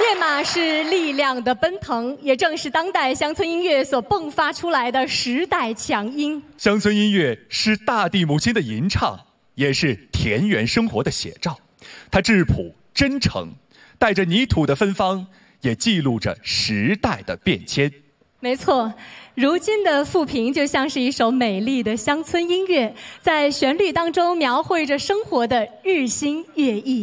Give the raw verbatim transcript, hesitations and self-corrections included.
跃马是力量的奔腾，也正是当代乡村音乐所迸发出来的时代强音。 乡村音乐是大地母亲的吟唱，也是田园生活的写照。它质朴真诚，带着泥土的芬芳，也记录着时代的变迁。 没错，如今的富平就像是一首美丽的乡村音乐，在旋律当中描绘着生活的日新月异。